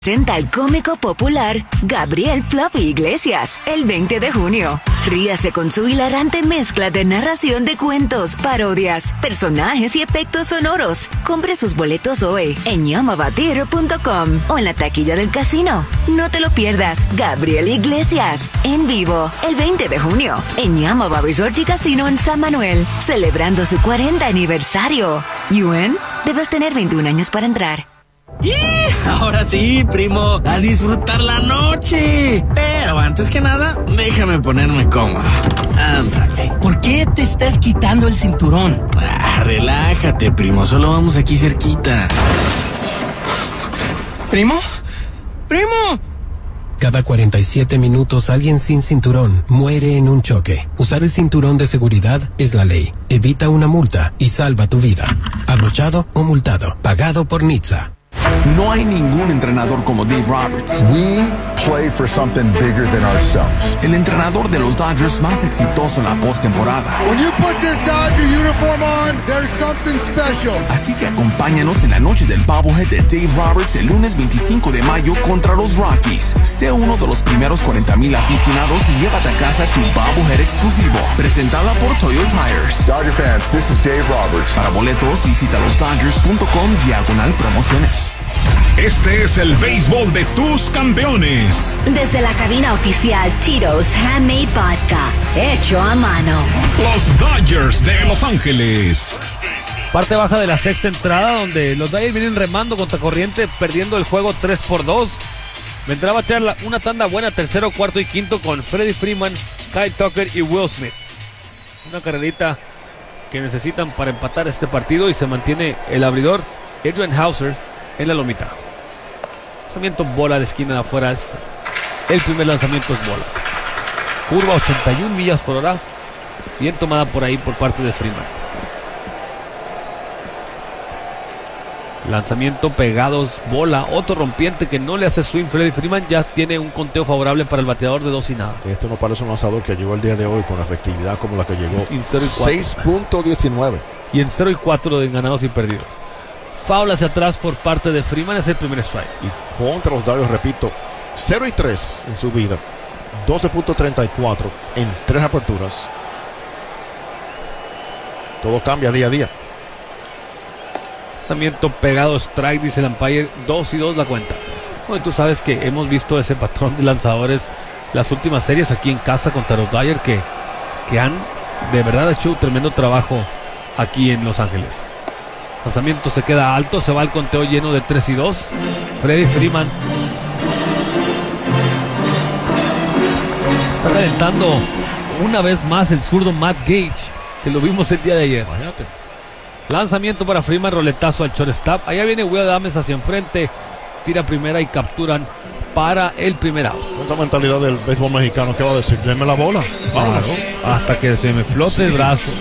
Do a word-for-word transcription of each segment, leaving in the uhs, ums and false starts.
Presenta al cómico popular Gabriel Fluffy Iglesias el veinte de junio. Ríase con su hilarante mezcla de narración de cuentos, parodias, personajes y efectos sonoros. Compre sus boletos hoy en yamava theater punto com o en la taquilla del casino. No te lo pierdas. Gabriel Iglesias en vivo el veinte de junio en Yamava Resort y Casino en San Manuel, celebrando su cuarenta aniversario. Yuen, debes tener veintiún años para entrar. ¡Y! Ahora sí, primo, a disfrutar la noche. Pero antes que nada, déjame ponerme cómodo. Ándale. ¿Por qué te estás quitando el cinturón? Ah, relájate, primo, solo vamos aquí cerquita. ¿Primo? ¡Primo! Cada cuarenta y siete minutos alguien sin cinturón muere en un choque. Usar el cinturón de seguridad es la ley. Evita una multa y salva tu vida. Abrochado o multado. Pagado por N H T S A. No hay ningún entrenador como Dave Roberts. We play for something bigger than ourselves. El entrenador de los Dodgers más exitoso en la postemporada. When you put this Dodger uniform on, there's something special. Así que acompáñanos en la noche del Bobblehead de Dave Roberts el lunes veinticinco de mayo contra los Rockies. Sé uno de los primeros cuarenta mil aficionados y llévate a casa tu Bobblehead exclusivo. Presentada por Toyo Tires. Dodger fans, this is Dave Roberts. Para boletos, visita los dodgers punto com diagonal promociones. Este es el béisbol de tus campeones. Desde la cabina oficial Tito's Handmade Vodka, hecho a mano. Los Dodgers de Los Ángeles. Parte baja de la sexta entrada, donde los Dodgers vienen remando contra corriente, perdiendo el juego tres por dos. Vendrá a batear la, una tanda buena, tercero, cuarto y quinto, con Freddie Freeman, Kyle Tucker y Will Smith. Una carrerita que necesitan para empatar este partido, y se mantiene el abridor Adrian Hauser en la lomita. Lanzamiento bola de esquina de afuera. Es el primer lanzamiento, es bola. Curva ochenta y una millas por hora. Bien tomada por ahí por parte de Freeman. Lanzamiento pegados, bola. Otro rompiente que no le hace swing. Freddie Freeman ya tiene un conteo favorable para el bateador de dos y nada. Este no parece un lanzador que llegó el día de hoy con efectividad como la que llegó. seis punto diecinueve. Y en cero y cuatro de ganados y perdidos. Foul hacia atrás por parte de Freeman, es el primer strike. Y contra los Dodgers, repito, cero y tres en su vida, doce punto treinta y cuatro en tres aperturas. Todo cambia día a día. Lanzamiento pegado, strike, dice el umpire. Dos y dos la cuenta. Bueno, tú sabes que hemos visto ese patrón de lanzadores las últimas series aquí en casa contra los Dodgers, que, que han de verdad hecho un tremendo trabajo aquí en Los Ángeles. Lanzamiento se queda alto, se va al conteo lleno de tres y dos. Freddie Freeman está calentando una vez más el zurdo Matt Gage, que lo vimos el día de ayer. Imagínate. Lanzamiento para Freeman, roletazo al shortstop. Allá viene Will Adames hacia enfrente, tira primera y capturan para el primer out. Esta mentalidad del béisbol mexicano, ¿qué va a decir? Denme la bola. Claro, hasta que se me flote sí. el brazo.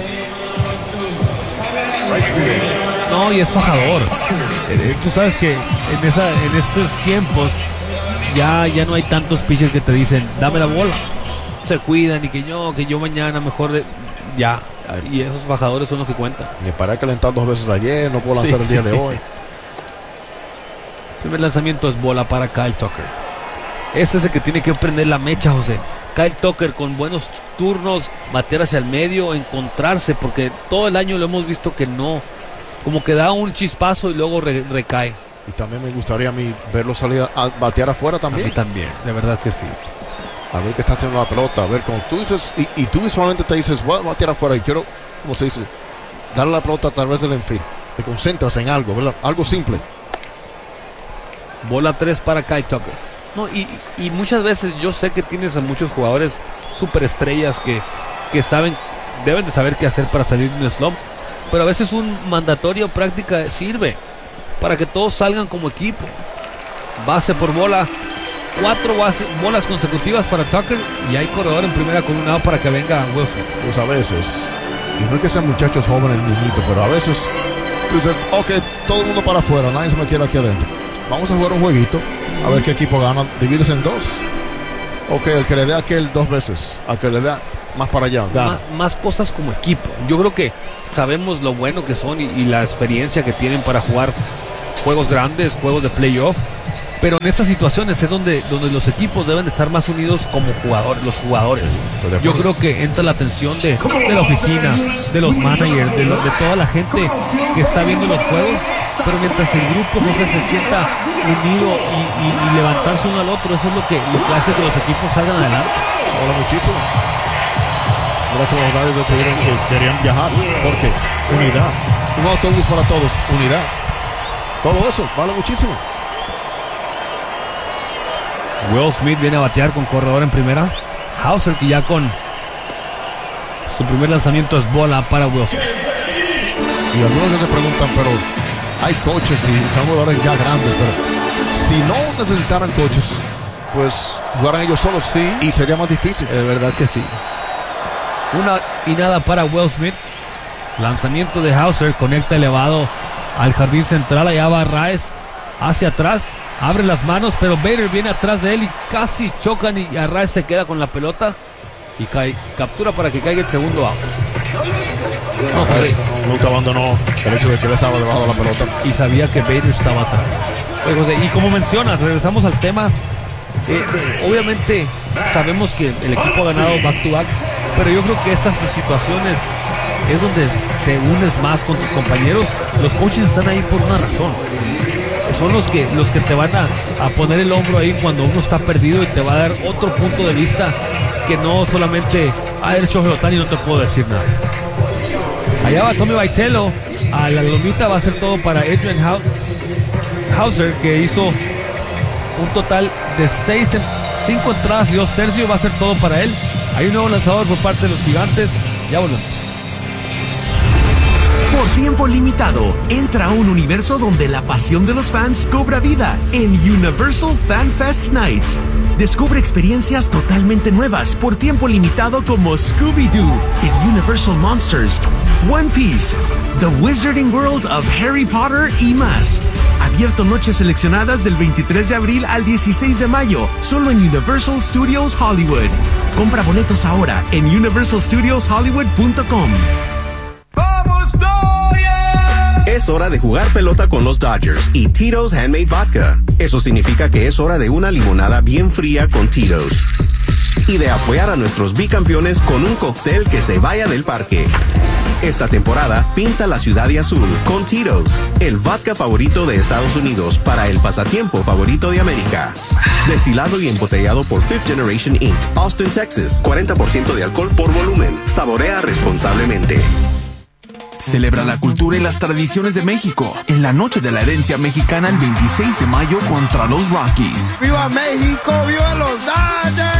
No, y es fajador. Eh, tú sabes que en esa, en estos tiempos ya, ya no hay tantos pitchers que te dicen dame la bola. Se cuidan y que yo, que yo mañana mejor de, ya. Y esos fajadores son los que cuentan. Me paré a calentar dos veces ayer, no puedo lanzar sí, el día sí. de hoy. El primer lanzamiento es bola para Kyle Tucker. Ese es el que tiene que prender la mecha, José. Kyle Tucker con buenos turnos, batear hacia el medio, encontrarse, porque todo el año lo hemos visto que no, como que da un chispazo y luego re, recae. Y también me gustaría a mí verlo salir a batear afuera también. A mí también, de verdad que sí. A ver qué está haciendo la pelota, a ver como tú dices, y, y tú visualmente te dices, voy a batear afuera y quiero, como se dice, darle la pelota a través del infield. Te concentras en algo, ¿verdad? Algo simple. Bola tres para Kyle Tucker. No, y, y muchas veces yo sé que tienes a muchos jugadores superestrellas que, que saben, deben de saber qué hacer para salir de un slump, pero a veces un mandatorio práctica sirve para que todos salgan como equipo. Base por bola, cuatro base, bolas consecutivas para Tucker, y hay corredor en primera con un out para que venga Wilson. Pues a veces, y no es que sean muchachos jóvenes niñitos, pero a veces tú dices, ok, todo el mundo para afuera, nadie se me quiere aquí adentro. Vamos a jugar un jueguito, a ver qué equipo gana. Divides en dos. Ok, el que le dé a aquel dos veces, al que le dé más para allá, gana. Más, más cosas como equipo. Yo creo que sabemos lo bueno que son y, y la experiencia que tienen para jugar juegos grandes, juegos de playoff. Pero en estas situaciones es donde, donde los equipos deben de estar más unidos como jugadores, los jugadores. Yo creo que entra la atención de, de la oficina, de los managers, de, lo, de toda la gente que está viendo los juegos, pero mientras el grupo no se, se sienta unido y, y, y levantarse uno al otro, eso es lo que, lo que hace que los equipos salgan adelante. Ahora muchísimo. Mira cómo los Dodgers decidieron que querían viajar, porque unidad, un autobús para todos, unidad. Todo eso vale muchísimo. Will Smith viene a batear con corredor en primera. Hauser, que ya con su primer lanzamiento es bola para Will Smith. Y algunos que se preguntan, pero hay coaches y son jugadores ya grandes, pero si no necesitaran coaches, pues jugaran ellos solos, sí, y sería más difícil. De verdad que sí. Una y nada para Will Smith. Lanzamiento de Hauser, conecta elevado al jardín central. Allá va Raez hacia atrás. Abre las manos, pero Bader viene atrás de él y casi chocan y Arraez se queda con la pelota y cae, captura para que caiga el segundo out. No, Arraez nunca abandonó el hecho de que él estaba debajo de la pelota y sabía que Bader estaba atrás. Pues, José, y como mencionas, regresamos al tema. Eh, obviamente sabemos que el equipo ha ganado back to back, pero yo creo que estas situaciones es donde te unes más con tus compañeros. Los coaches están ahí por una razón. Son los que, los que te van a, a poner el hombro ahí cuando uno está perdido y te va a dar otro punto de vista que no solamente a el Shohei Ohtani, no te puedo decir nada. Allá va Tommy Vitello a la lomita, va a ser todo para Adrian Hauser, que hizo un total de seis, cinco entradas y dos tercios, va a ser todo para él. Hay un nuevo lanzador por parte de los Gigantes. Ya volvemos. Por tiempo limitado, entra a un universo donde la pasión de los fans cobra vida en Universal Fan Fest Nights. Descubre experiencias totalmente nuevas por tiempo limitado como Scooby-Doo en Universal Monsters, One Piece, The Wizarding World of Harry Potter y más. Abierto noches seleccionadas del veintitrés de abril al dieciséis de mayo, solo en Universal Studios Hollywood. Compra boletos ahora en universal studios hollywood punto com. Es hora de jugar pelota con los Dodgers y Tito's Handmade Vodka. Eso significa que es hora de una limonada bien fría con Tito's. Y de apoyar a nuestros bicampeones con un cóctel que se vaya del parque. Esta temporada, pinta la ciudad de azul con Tito's, el vodka favorito de Estados Unidos para el pasatiempo favorito de América. Destilado y embotellado por Fifth Generation incorporated, Austin, Texas. cuarenta por ciento de alcohol por volumen. Saborea responsablemente. Celebra la cultura y las tradiciones de México en la Noche de la Herencia Mexicana el veintiséis de mayo contra los Rockies. ¡Viva México! ¡Viva los Dodgers!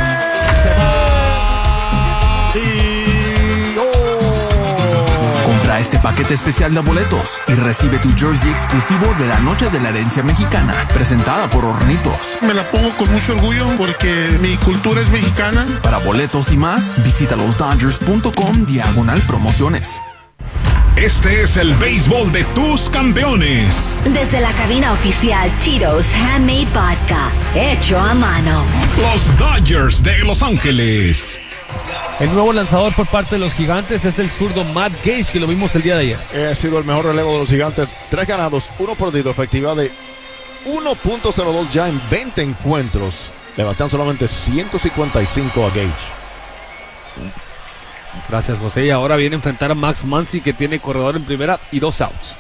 Compra este paquete especial de boletos y recibe tu jersey exclusivo de la Noche de la Herencia Mexicana, presentada por Hornitos. Me la pongo con mucho orgullo porque mi cultura es mexicana. Para boletos y más, visita los dodgers punto com diagonal promociones. Este es el béisbol de tus campeones. Desde la cabina oficial Tito's Handmade Vodka, hecho a mano. Los Dodgers de Los Ángeles. El nuevo lanzador por parte de los Gigantes es el zurdo Matt Gage, que lo vimos el día de ayer. Ha sido el mejor relevo de los Gigantes. Tres ganados, uno perdido, efectividad de uno punto cero dos ya en veinte encuentros. Le bastan solamente ciento cincuenta y cinco a Gage. Gracias, José. Y ahora viene a enfrentar a Max Muncy, que tiene corredor en primera y dos outs.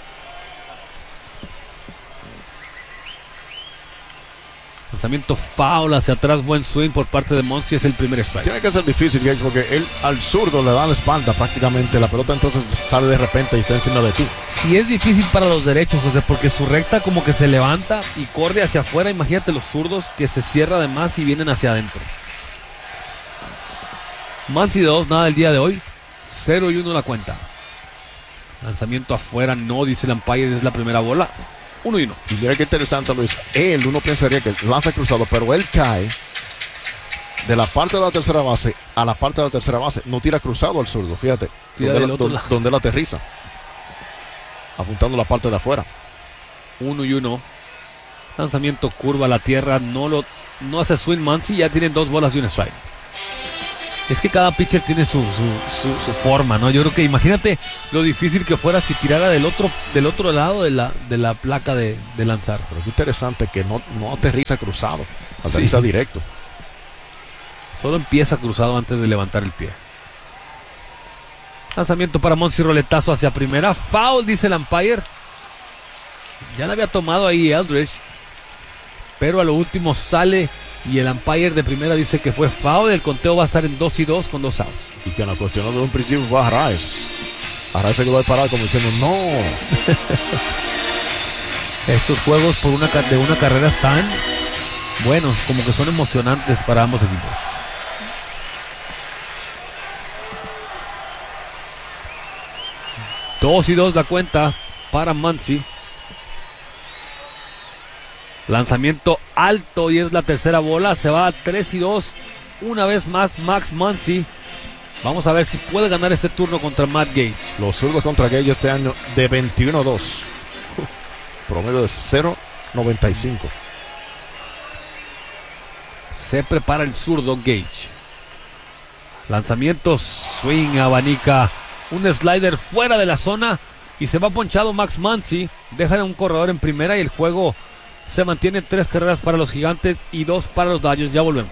Lanzamiento foul hacia atrás, buen swing por parte de Muncy, es el primer strike. Tiene que ser difícil, Gage, porque él al zurdo le da la espalda prácticamente. La pelota entonces sale de repente y está encima de ti. Sí es difícil para los derechos, José, porque su recta como que se levanta y corre hacia afuera. Imagínate los zurdos que se cierra de más y vienen hacia adentro. Muncy de dos, nada el día de hoy. cero y uno la cuenta. Lanzamiento afuera, no, dice el umpire, es la primera bola. uno y uno. Y mira qué interesante, Luis. Él, uno pensaría que lanza cruzado, pero él cae de la parte de la tercera base a la parte de la tercera base. No tira cruzado al zurdo, fíjate. Tira donde, del la, otro donde, lado. donde él aterriza. Apuntando la parte de afuera. uno y uno. Lanzamiento curva a la tierra, no lo no hace swing Muncy, ya tienen dos bolas y un strike. Es que cada pitcher tiene su, su, su, su forma, ¿no? Yo creo que imagínate lo difícil que fuera si tirara del otro, del otro lado de la, de la placa de, de lanzar. Pero qué interesante que no, no aterriza cruzado, aterriza sí. directo. Solo empieza cruzado antes de levantar el pie. Lanzamiento para Muncy, roletazo hacia primera. Foul, dice el umpire. Ya la había tomado ahí Eldridge, pero a lo último sale y el umpire de primera dice que fue foul. El conteo va a estar en dos y dos con dos outs. Y que en la cuestión de un principio fue a Arraez. Arraez se quedó ahí parado como diciendo no. Estos juegos por una, de una carrera están buenos, como que son emocionantes para ambos equipos. Dos y dos la cuenta para Muncy. Lanzamiento alto y es la tercera bola. Se va a tres y dos. Una vez más Max Muncy. Vamos a ver si puede ganar este turno contra Matt Gage. Los zurdos contra Gage este año de veintiuno a dos. Promedio de cero noventa y cinco. Se prepara el zurdo Gage. Lanzamiento, swing, abanica. Un slider fuera de la zona y se va ponchado Max Muncy. Dejan a un corredor en primera y el juego se mantiene. Tres carreras para los Gigantes y dos para los Dodgers. Ya volvemos.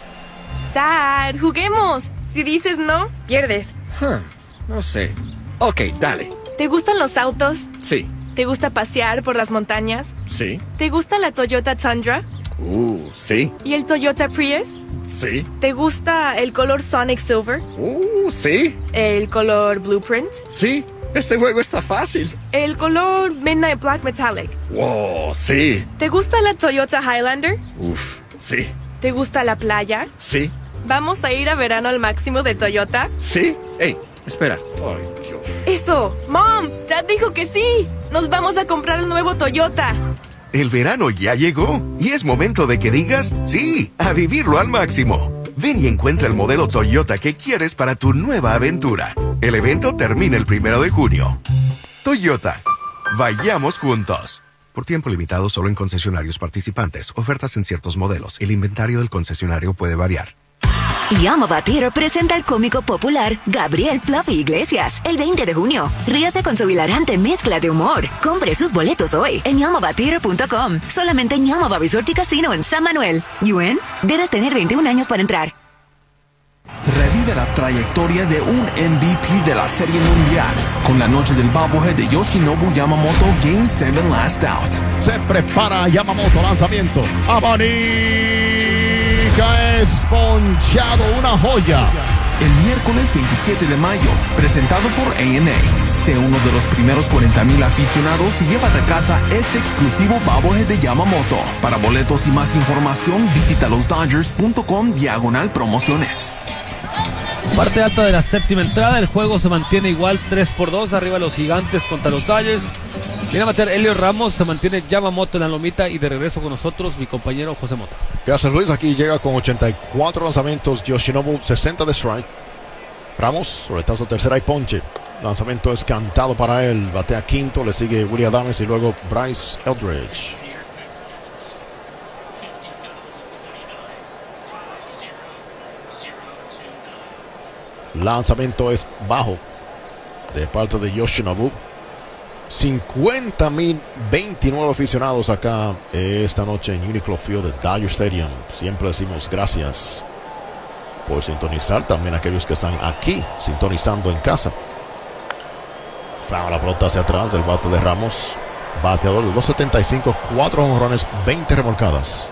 Dad, juguemos. Si dices no, pierdes. Huh, no sé. Ok, dale. ¿Te gustan los autos? Sí. ¿Te gusta pasear por las montañas? Sí. ¿Te gusta la Toyota Tundra? Uh, sí. ¿Y el Toyota Prius? Sí. ¿Te gusta el color Sonic Silver? Uh, sí. ¿El color Blueprint? Sí. Este juego está fácil. ¿El color Midnight Black Metallic? Wow, sí. ¿Te gusta la Toyota Highlander? Uf, sí. ¿Te gusta la playa? Sí. ¿Vamos a ir a verano al máximo de Toyota? Sí. Ey, espera. Ay, Dios. Eso. Mom, Dad dijo que sí. Nos vamos a comprar el nuevo Toyota. El verano ya llegó y es momento de que digas sí, a vivirlo al máximo. Ven y encuentra el modelo Toyota que quieres para tu nueva aventura. El evento termina el primero de junio. Toyota, vayamos juntos. Por tiempo limitado solo en concesionarios participantes. Ofertas en ciertos modelos. El inventario del concesionario puede variar. Yamava Theater presenta al cómico popular Gabriel Fluffy Iglesias el veinte de junio. Ríase con su hilarante mezcla de humor. Compre sus boletos hoy en yamava theater punto com. Solamente en Yamava Resort y Casino en San Manuel. ¿Y en? Debes tener veintiún años para entrar. Revive la trayectoria de un M V P de la Serie Mundial con la noche del bobblehead de Yoshinobu Yamamoto Game siete Last Out. Se prepara Yamamoto, lanzamiento. Abanica es ponchado, una joya. El miércoles veintisiete de mayo, presentado por A and A. Sé uno de los primeros cuarenta mil aficionados y llévate a casa este exclusivo bobblehead de Yamamoto. Para boletos y más información, visita los dodgers punto com diagonal promociones. Parte alta de la séptima entrada, el juego se mantiene igual tres por dos, arriba los Gigantes contra los Dodgers. Viene a bater Elio Ramos, se mantiene Yamamoto en la lomita y de regreso con nosotros mi compañero José Mota. Gracias Luis, aquí llega con ochenta y cuatro lanzamientos, Yoshinobu sesenta de strike. Ramos, roletazo tercera y ponche. Lanzamiento es cantado para él, batea quinto, le sigue Willy Adames y luego Bryce Eldridge. Lanzamiento es bajo de parte de Yoshinobu. cincuenta mil veintinueve aficionados acá esta noche en Uniqlo Field de Dodger Stadium. Siempre decimos gracias por sintonizar. También aquellos que están aquí sintonizando en casa. Foul, la pelota hacia atrás del bate de Ramos. Bateador de dos setenta y cinco, cuatro jonrones, veinte remolcadas.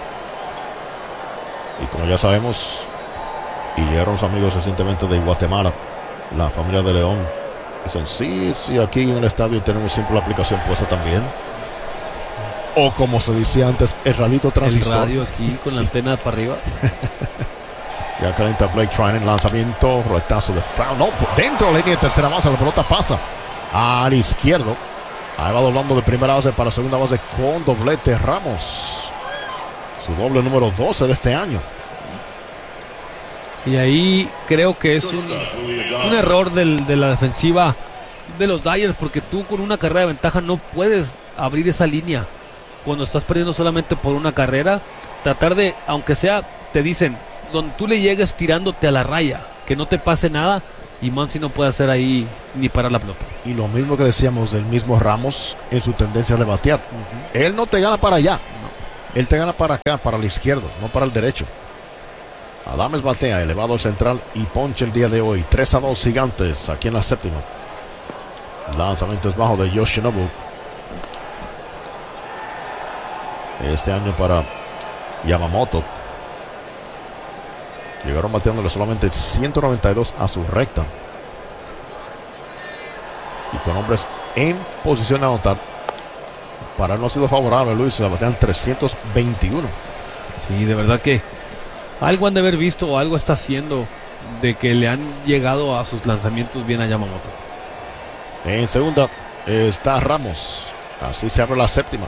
Y como ya sabemos, y llegaron los amigos recientemente de Guatemala, la familia de León. Dicen, sí, sí, aquí en el estadio tenemos siempre la aplicación puesta también. O como se decía antes, el radito transistor. El radio aquí con la antena para arriba. Ya calienta Blake Treinen, lanzamiento, roletazo de foul. No, dentro de la línea de tercera base, la pelota pasa al izquierdo. Ahí va doblando de primera base para segunda base con doblete Ramos. Su doble número doce de este año. Y ahí creo que es un, un error del, de la defensiva de los Dodgers, porque tú con una carrera de ventaja no puedes abrir esa línea. Cuando estás perdiendo solamente por una carrera, tratar de, aunque sea, te dicen, donde tú le llegues tirándote a la raya, que no te pase nada, y Muncy no puede hacer ahí ni parar la pelota. Y lo mismo que decíamos del mismo Ramos en su tendencia de batear. Uh-huh. Él no te gana para allá. No. Él te gana para acá, para el izquierdo, no para el derecho. Adames batea, elevado al central y ponche el día de hoy. tres a dos Gigantes aquí en la séptima. Lanzamiento es bajo de Yoshinobu. Este año para Yamamoto. Llegaron bateándole solamente ciento noventa y dos a su recta. Y con hombres en posición de anotar. Para él no ha sido favorable, Luis. Se la batean trescientos veintiuno. Sí, de verdad que algo han de haber visto o algo está haciendo de que le han llegado a sus lanzamientos bien a Yamamoto. En segunda está Ramos. Así se abre la séptima.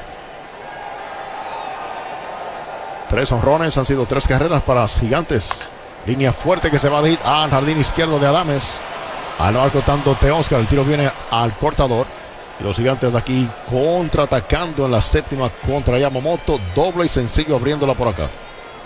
Tres honrones, han sido tres carreras para Gigantes. Línea fuerte que se va a ir al jardín izquierdo de Adames. Al arco tanto Teoscar. El tiro viene al cortador. Y los Gigantes aquí contraatacando en la séptima contra Yamamoto. Doble y sencillo abriéndola por acá.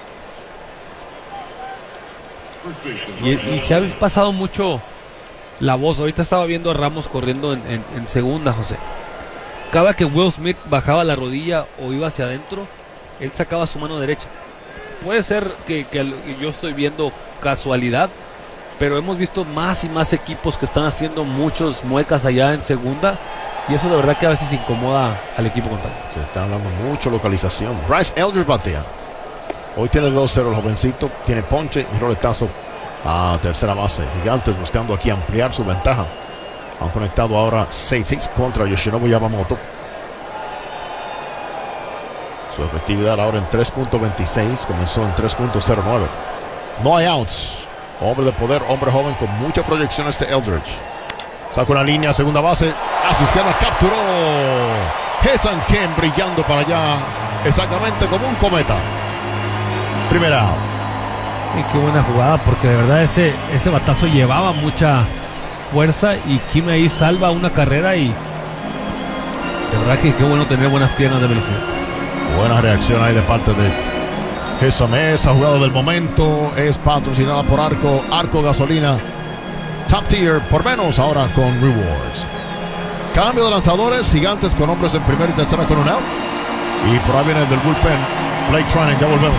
Y, y se ha pasado mucho la voz. Ahorita estaba viendo a Ramos corriendo en, en, en segunda, José. Cada que Will Smith bajaba la rodilla o iba hacia adentro, él sacaba su mano derecha. Puede ser que, que yo estoy viendo casualidad, pero hemos visto más y más equipos que están haciendo muchos muecas allá en segunda, y eso de verdad que a veces incomoda al equipo contrario. Se está hablando mucho localización. Bryce Elder batea. Hoy tiene dos cero el jovencito, tiene ponche y roletazo a tercera base. Gigantes buscando aquí ampliar su ventaja. Han conectado ahora seis seis contra Yoshinobu Yamamoto. Su efectividad ahora en tres punto veintiséis, comenzó en tres punto cero nueve. No hay outs. Hombre de poder, hombre joven con mucha proyección este Eldridge. Saca una línea, segunda base. A su izquierda capturó. Ha-Seong Kim brillando para allá. Exactamente como un cometa. Primera out. Y qué buena jugada, porque de verdad ese, ese batazo llevaba mucha fuerza y Kim ahí salva una carrera y de verdad que qué bueno tener buenas piernas de velocidad. Buena reacción ahí de parte de Ha-Seong. Esa jugada del momento es patrocinada por Arco, Arco Gasolina. Top tier, por menos ahora con rewards. Cambio de lanzadores, Gigantes con hombres en primera y tercera con un out. Y por ahí viene el del bullpen, Blake Treinen, ya volvemos.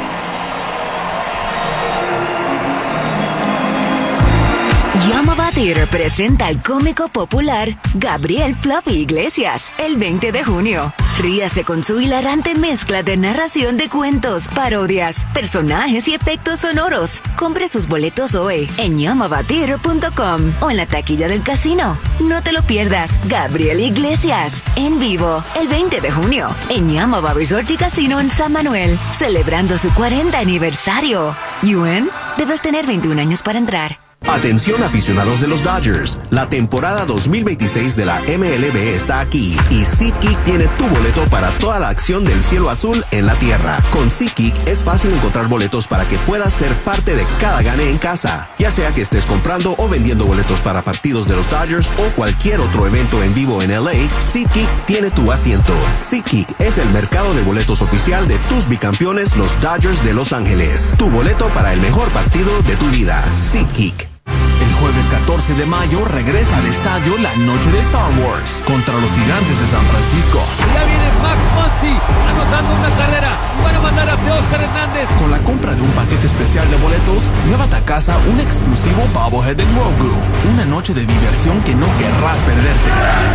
Llama Batir presenta al cómico popular Gabriel Fluffy Iglesias el veinte de junio. Ríase con su hilarante mezcla de narración de cuentos, parodias, personajes y efectos sonoros. Compre sus boletos hoy en llama batir punto com o en la taquilla del casino. No te lo pierdas. Gabriel Iglesias en vivo el veinte de junio en Yamaba Resort y Casino en San Manuel, celebrando su cuarenta aniversario. Yuen, debes tener veintiún años para entrar. Atención aficionados de los Dodgers, la temporada dos mil veintiséis de la M L B está aquí y SeatGeek tiene tu boleto para toda la acción del cielo azul en la tierra. Con SeatGeek es fácil encontrar boletos para que puedas ser parte de cada gane en casa, ya sea que estés comprando o vendiendo boletos para partidos de los Dodgers o cualquier otro evento en vivo en L A. SeatGeek tiene tu asiento. SeatGeek es el mercado de boletos oficial de tus bicampeones, los Dodgers de Los Ángeles. Tu boleto para el mejor partido de tu vida. SeatGeek. El jueves catorce de mayo regresa al estadio la noche de Star Wars contra los Gigantes de San Francisco. Ya viene Max Muncy anotando una carrera y van a mandar a Teoscar Hernández. Con la compra de un paquete especial de boletos, llévate a casa un exclusivo bobblehead de Grogu. Una noche de diversión que no querrás perderte.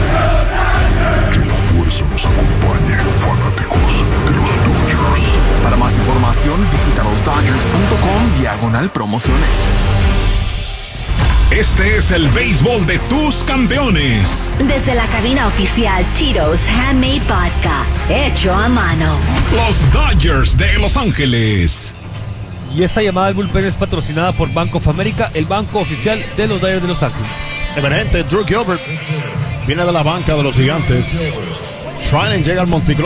Que la fuerza nos acompañe, fanáticos de los Dodgers. Para más información, visita los dodgers punto com diagonal promociones. Este es el béisbol de tus campeones. Desde la cabina oficial Tito's Handmade Vodka, hecho a mano. Los Dodgers de Los Ángeles. Y esta llamada al bullpen es patrocinada por Bank of America, el banco oficial de los Dodgers de Los Ángeles. Emergente Drew Gilbert viene de la banca de los Gigantes. Treinen llega al montículo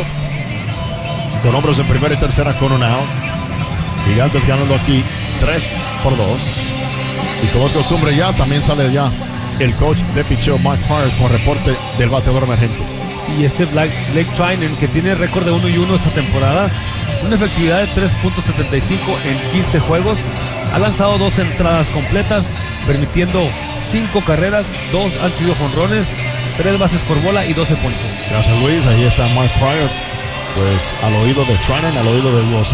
con hombres en primera y tercera con un out. Gigantes ganando aquí tres por dos. Y como es costumbre ya, también sale ya el coach de picheo Mike Hart con reporte del bateador emergente. Y este Blake, Blake Treinen, que tiene récord de uno y uno esta temporada, una efectividad de tres punto setenta y cinco en quince juegos. Ha lanzado dos entradas completas, permitiendo cinco carreras, dos han sido jonrones, tres bases por bola y doce ponches. Gracias, Luis. Ahí está Mark Pryor, pues al oído de Treinen, al oído de Will Smith.